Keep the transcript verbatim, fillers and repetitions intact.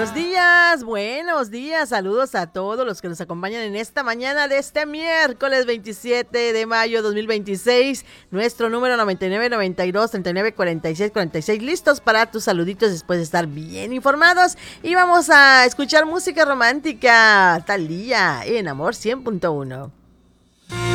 Buenos días, buenos días, saludos a todos los que nos acompañan en esta mañana de este miércoles veintisiete de mayo dos mil veintiséis, nuestro número noventa y nueve noventa y dos treinta y nueve cuarenta y seis cuarenta y seis, listos para tus saluditos después de estar bien informados, y vamos a escuchar música romántica, Thalía en Amor cien punto uno.